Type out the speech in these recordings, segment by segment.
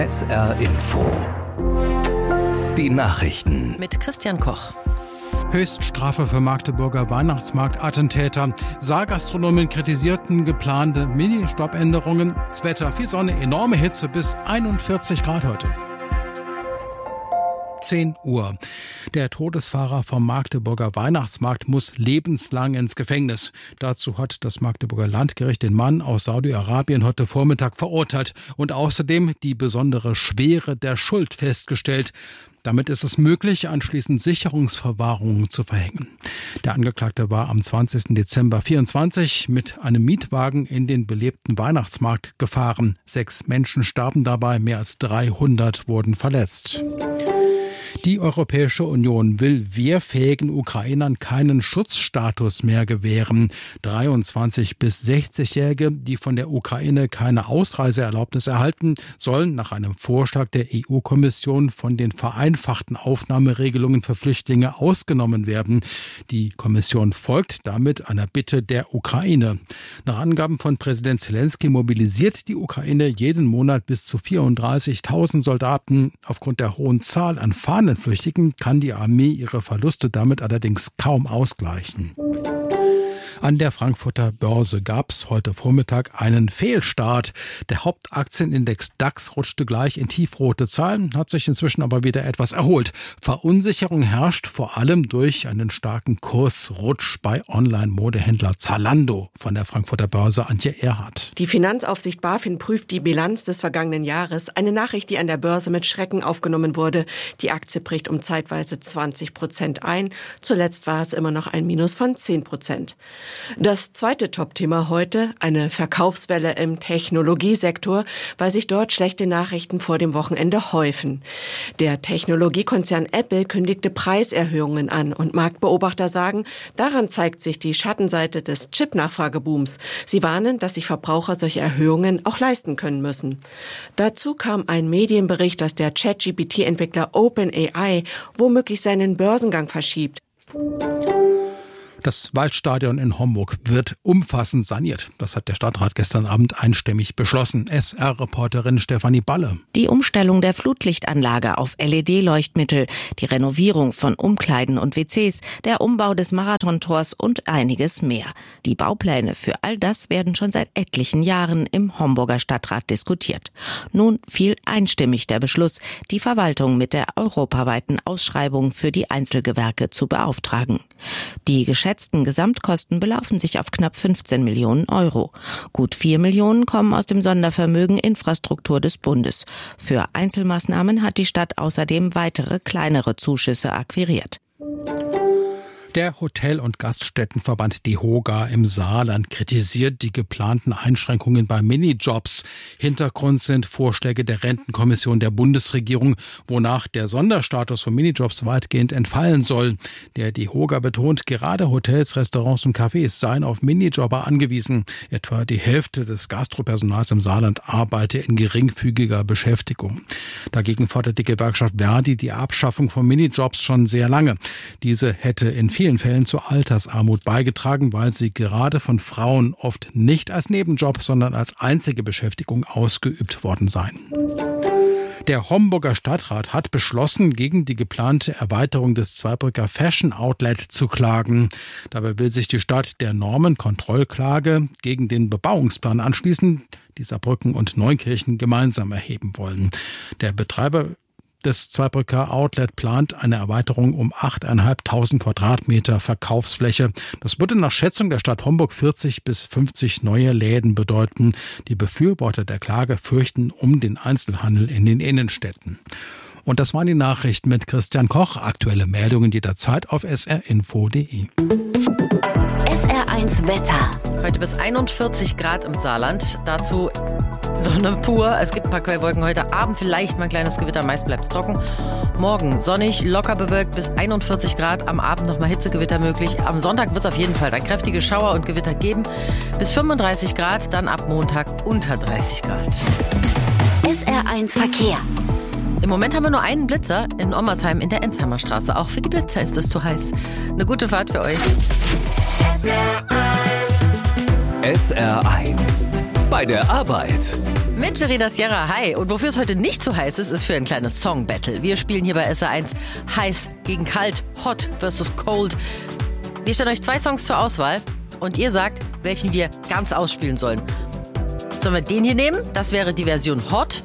SR Info. Die Nachrichten. Mit Christian Koch. Höchststrafe für Magdeburger Weihnachtsmarktattentäter. Saalgastronomen kritisierten geplante Mini-Stoppänderungen. Das Wetter, viel Sonne, enorme Hitze bis 41 Grad heute. 10 Uhr. Der Todesfahrer vom Magdeburger Weihnachtsmarkt muss lebenslang ins Gefängnis. Dazu hat das Magdeburger Landgericht den Mann aus Saudi-Arabien heute Vormittag verurteilt und außerdem die besondere Schwere der Schuld festgestellt. Damit ist es möglich, anschließend Sicherungsverwahrungen zu verhängen. Der Angeklagte war am 20. Dezember 24 mit einem Mietwagen in den belebten Weihnachtsmarkt gefahren. 6 Menschen starben dabei, mehr als 300 wurden verletzt. Die Europäische Union will wehrfähigen Ukrainern keinen Schutzstatus mehr gewähren. 23- bis 60-Jährige, die von der Ukraine keine Ausreiseerlaubnis erhalten, sollen nach einem Vorschlag der EU-Kommission von den vereinfachten Aufnahmeregelungen für Flüchtlinge ausgenommen werden. Die Kommission folgt damit einer Bitte der Ukraine. Nach Angaben von Präsident Zelensky mobilisiert die Ukraine jeden Monat bis zu 34.000 Soldaten. Aufgrund der hohen Zahl an Fahnenflüchtigen kann die Armee ihre Verluste damit allerdings kaum ausgleichen. An der Frankfurter Börse gab es heute Vormittag einen Fehlstart. Der Hauptaktienindex DAX rutschte gleich in tiefrote Zahlen, hat sich inzwischen aber wieder etwas erholt. Verunsicherung herrscht vor allem durch einen starken Kursrutsch bei Online-Modehändler Zalando. Von der Frankfurter Börse Antje Erhardt. Die Finanzaufsicht BaFin prüft die Bilanz des vergangenen Jahres. Eine Nachricht, die an der Börse mit Schrecken aufgenommen wurde. Die Aktie bricht um zeitweise 20% ein. Zuletzt war es immer noch ein Minus von 10%. Das zweite Top-Thema heute, eine Verkaufswelle im Technologiesektor, weil sich dort schlechte Nachrichten vor dem Wochenende häufen. Der Technologiekonzern Apple kündigte Preiserhöhungen an und Marktbeobachter sagen, daran zeigt sich die Schattenseite des Chip-Nachfragebooms. Sie warnen, dass sich Verbraucher solche Erhöhungen auch leisten können müssen. Dazu kam ein Medienbericht, dass der ChatGPT-Entwickler OpenAI womöglich seinen Börsengang verschiebt. Das Waldstadion in Homburg wird umfassend saniert. Das hat der Stadtrat gestern Abend einstimmig beschlossen. SR-Reporterin Stefanie Balle. Die Umstellung der Flutlichtanlage auf LED-Leuchtmittel, die Renovierung von Umkleiden und WCs, der Umbau des Marathontors und einiges mehr. Die Baupläne für all das werden schon seit etlichen Jahren im Homburger Stadtrat diskutiert. Nun fiel einstimmig der Beschluss, die Verwaltung mit der europaweiten Ausschreibung für die Einzelgewerke zu beauftragen. Die geschätzten Gesamtkosten belaufen sich auf knapp 15 Millionen Euro. Gut 4 Millionen kommen aus dem Sondervermögen Infrastruktur des Bundes. Für Einzelmaßnahmen hat die Stadt außerdem weitere kleinere Zuschüsse akquiriert. Der Hotel- und Gaststättenverband DEHOGA im Saarland kritisiert die geplanten Einschränkungen bei Minijobs. Hintergrund sind Vorschläge der Rentenkommission der Bundesregierung, wonach der Sonderstatus von Minijobs weitgehend entfallen soll. Der DEHOGA betont, gerade Hotels, Restaurants und Cafés seien auf Minijobber angewiesen. Etwa die Hälfte des Gastropersonals im Saarland arbeite in geringfügiger Beschäftigung. Dagegen fordert die Gewerkschaft Verdi die Abschaffung von Minijobs schon sehr lange. Diese hätte in vielen Fällen zur Altersarmut beigetragen, weil sie gerade von Frauen oft nicht als Nebenjob, sondern als einzige Beschäftigung ausgeübt worden seien. Der Homburger Stadtrat hat beschlossen, gegen die geplante Erweiterung des Zweibrücker Fashion Outlet zu klagen. Dabei will sich die Stadt der Normenkontrollklage gegen den Bebauungsplan anschließen, die Saarbrücken und Neunkirchen gemeinsam erheben wollen. Der Betreiber des Zweibrücker Outlet plant eine Erweiterung um 8.500 Quadratmeter Verkaufsfläche. Das würde nach Schätzung der Stadt Homburg 40 bis 50 neue Läden bedeuten. Die Befürworter der Klage fürchten um den Einzelhandel in den Innenstädten. Und das waren die Nachrichten mit Christian Koch. Aktuelle Meldungen jederzeit auf srinfo.de. SR1 Wetter. Heute bis 41 Grad im Saarland. Dazu Sonne pur. Es gibt ein paar Quellwolken. Heute Abend vielleicht mal ein kleines Gewitter. Meist bleibt es trocken. Morgen sonnig, locker bewölkt bis 41 Grad. Am Abend nochmal Hitzegewitter möglich. Am Sonntag wird es auf jeden Fall dann kräftige Schauer und Gewitter geben. Bis 35 Grad. Dann ab Montag unter 30 Grad. SR1 Verkehr. Im Moment haben wir nur einen Blitzer in Ommersheim in der Ensheimer Straße. Auch für die Blitzer ist es zu heiß. Eine gute Fahrt für euch. SR1 bei der Arbeit. Mit Verena Sierra, hi. Und wofür es heute nicht so heiß ist, ist für ein kleines Song-Battle. Wir spielen hier bei SR1 heiß gegen kalt, hot versus cold. Wir stellen euch 2 Songs zur Auswahl und ihr sagt, welchen wir ganz ausspielen sollen. Sollen wir den hier nehmen? Das wäre die Version Hot.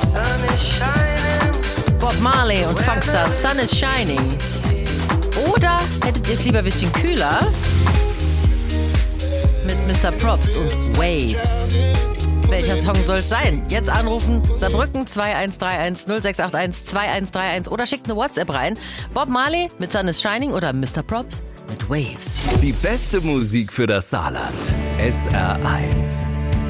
Bob Marley und Funkstar Sun is Shining. Oder hättet ihr es lieber ein bisschen kühler? Mit Mr. Props und Waves. Welcher Song soll es sein? Jetzt anrufen, Saarbrücken 2131 0681 2131 oder schickt eine WhatsApp rein. Bob Marley mit Sun is Shining oder Mr. Props mit Waves. Die beste Musik für das Saarland. SR1.